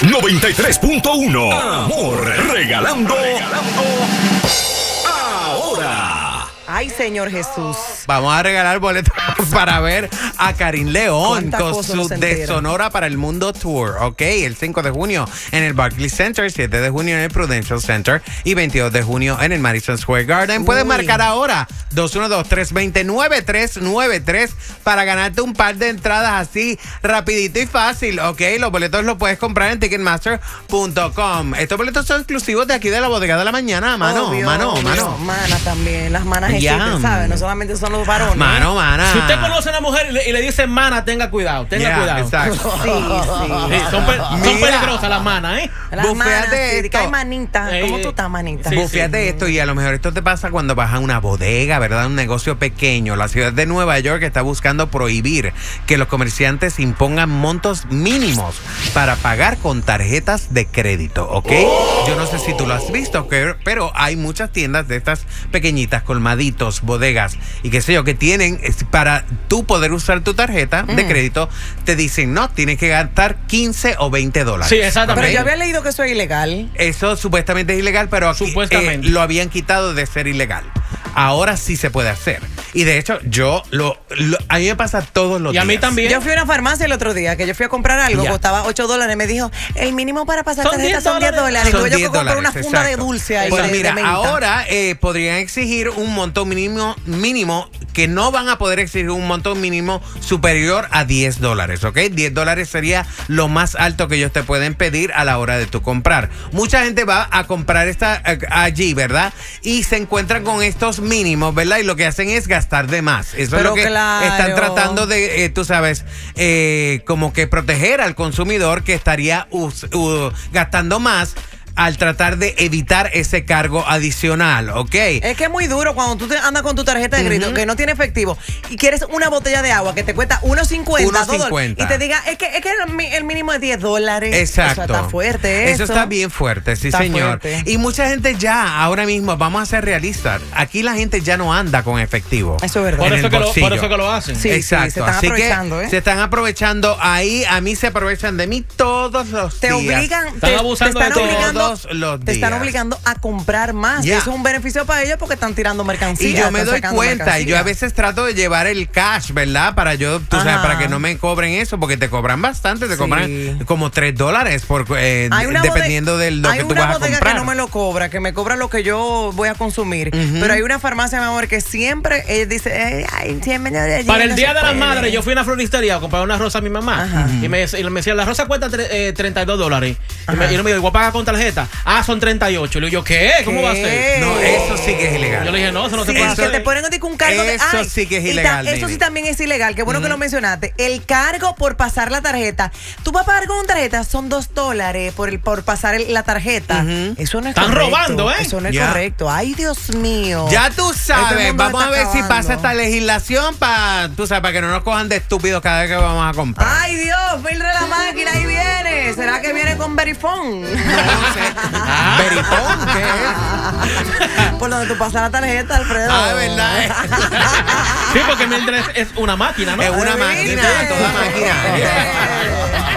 93.1. Amor, regalando ahora. Ay, Señor Jesús. Vamos a regalar boletos para ver a Karin León con su De Sonora para el Mundo Tour, ¿ok? El 5 de junio en el Barclays Center, 7 de junio en el Prudential Center y 22 de junio en el Madison Square Garden. Puedes marcar ahora 212-329-9393 para ganarte un par de entradas así rapidito y fácil, ¿ok? Los boletos los puedes comprar en Ticketmaster.com. Estos boletos son exclusivos de aquí de la Bodega de la Mañana, mano. Obvio, mano. Mana también. Las manas existen, ¿sabes? No solamente son los varones. Mana. Si usted conoce a una mujer y le dice mana, tenga cuidado. Cuidado. Exacto. Sí. Son peligrosas las manas, ¿eh? Las manas, esto. que hay manita. ¿Cómo tú estás, manita? Buféate esto, y a lo mejor esto te pasa cuando vas a una bodega, ¿verdad? Un negocio pequeño. La ciudad de Nueva York está buscando prohibir que los comerciantes impongan montos mínimos para pagar con tarjetas de crédito, ¿ok? Yo no sé si tú lo has visto, pero hay muchas tiendas de estas pequeñitas, colmaditos, bodegas y qué sé yo, que tienen, para tú poder usar tu tarjeta de crédito, te dicen, no, tienes que gastar 15 o 20 dólares. Sí, exactamente. Pero yo había leído que eso es ilegal. Eso supuestamente es ilegal, pero aquí Supuestamente. lo habían quitado de ser ilegal. Ahora sí se puede hacer. Y de hecho, a mí me pasa todos los días. Y a mí también. Yo fui a una farmacia el otro día, que yo fui a comprar algo, costaba $8. Me dijo, el mínimo para pasar tarjeta son $10. Son Yo compré $10, una funda de exacto. dulce ahí. Pues de mira, menta. ahora podrían exigir un monto mínimo, que no van a poder exigir un monto mínimo superior a $10, ¿ok? $10 sería lo más alto que ellos te pueden pedir a la hora de tu comprar. Mucha gente va a comprar allí, ¿verdad? Y se encuentran con estos mínimos, ¿verdad? Y lo que hacen es gastar de más. Eso es lo que están tratando de, tú sabes, como que proteger al consumidor que estaría gastando más al tratar de evitar ese cargo adicional, ¿ok? Es que es muy duro cuando tú andas con tu tarjeta de crédito que no tiene efectivo y quieres una botella de agua que te cuesta $1.50 y te diga, es que el mínimo es $10. Exacto. Eso está fuerte. Eso está bien fuerte, sí, está señor. Fuerte. Y mucha gente ya, ahora mismo, vamos a ser realistas, aquí la gente ya no anda con efectivo. Eso es verdad. Por eso que lo hacen. Sí, exacto. se están aprovechando, se están aprovechando ahí. A mí se aprovechan de mí todos los días. Están abusando de todo. Te están obligando a comprar más. Eso es un beneficio para ellos porque están tirando mercancía. Y yo me doy cuenta, y yo a veces trato de llevar el cash, ¿verdad? Para para que no me cobren eso, porque te cobran bastante, te cobran como $3 dependiendo de lo que tú vas a comprar. Hay una bodega que no me lo cobra, que me cobra lo que yo voy a consumir. Pero hay una farmacia, mi amor, que siempre dice, para el Día de las Madres, yo fui a una floristería a comprar una rosa a mi mamá. Y me decía, la rosa cuesta $32. Y yo me dijo, ¿voy a pagar con tarjeta? Son 38. Y le digo yo, ¿qué? ¿Cómo va a ser? No, eso sí que es ilegal. Yo le dije, no, eso no se puede hacer. Que te ponen un cargo de... Eso sí que es ilegal. Eso sí también es ilegal. Qué bueno que lo mencionaste. El cargo por pasar la tarjeta. Tú vas a pagar con tarjeta, son $2 por pasar la tarjeta. Eso no es correcto. Están robando, ¿eh? Eso no es correcto. Ay, Dios mío. Ya tú sabes. Vamos a ver si pasa esta legislación para que no nos cojan de estúpidos cada vez que vamos a comprar. Ay, Dios, filtre la máquina, ahí viene. ¿Será que viene con Verifone? No sé. ¿Verifone? ¿Qué es? Por donde tú pasas la tarjeta, Alfredo. Es verdad. Sí, porque Mildred es una máquina, ¿no? Es una máquina, toda máquina.